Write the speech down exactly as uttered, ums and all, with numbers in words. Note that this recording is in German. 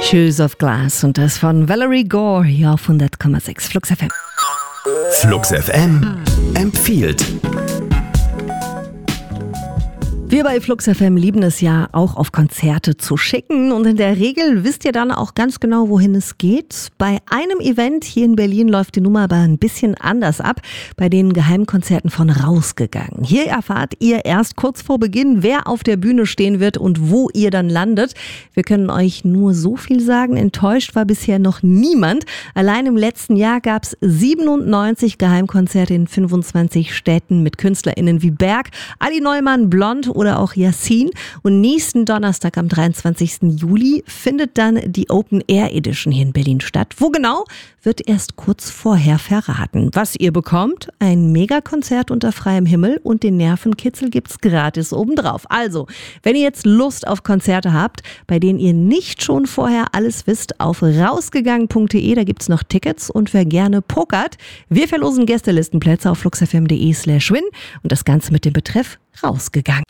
Shoes of Glass und das von Valerie Gore hier auf hundert Komma sechs Flux F M. Flux F M empfiehlt. Wir bei Flux F M lieben es ja auch auf Konzerte zu schicken und in der Regel wisst ihr dann auch ganz genau, wohin es geht. Bei einem Event hier in Berlin läuft die Nummer aber ein bisschen anders ab, bei den Geheimkonzerten von Rausgegangen. Hier erfahrt ihr erst kurz vor Beginn, wer auf der Bühne stehen wird und wo ihr dann landet. Wir können euch nur so viel sagen, enttäuscht war bisher noch niemand. Allein im letzten Jahr gab es siebenundneunzig Geheimkonzerte in fünfundzwanzig Städten mit KünstlerInnen wie Berg, Ali Neumann, Blond oder auch Yassin. Und nächsten Donnerstag am dreiundzwanzigsten Juli findet dann die Open Air Edition hier in Berlin statt. Wo genau, wird erst kurz vorher verraten. Was ihr bekommt? Ein Megakonzert unter freiem Himmel und den Nervenkitzel gibt's gratis obendrauf. Also, wenn ihr jetzt Lust auf Konzerte habt, bei denen ihr nicht schon vorher alles wisst, auf rausgegangen punkt de, da gibt's noch Tickets und wer gerne pokert, wir verlosen Gästelistenplätze auf fluxfm punkt de slash win und das Ganze mit dem Betreff Rausgegangen.